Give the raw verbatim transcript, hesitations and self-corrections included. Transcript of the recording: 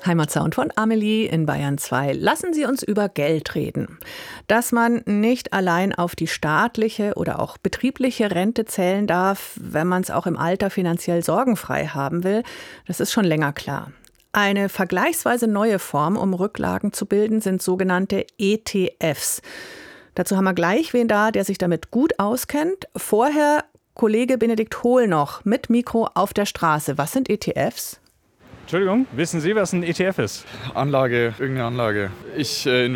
Heimatsound von Amelie in Bayern zwei. Lassen Sie uns über Geld reden. Dass man nicht allein auf die staatliche oder auch betriebliche Rente zählen darf, wenn man es auch im Alter finanziell sorgenfrei haben will, das ist schon länger klar. Eine vergleichsweise neue Form, um Rücklagen zu bilden, sind sogenannte E T Fs. Dazu haben wir gleich wen da, der sich damit gut auskennt. Vorher Kollege Benedikt Hohl noch mit Mikro auf der Straße. Was sind E T Fs? Entschuldigung, wissen Sie, was ein E T F ist? Anlage, irgendeine Anlage. Ich äh,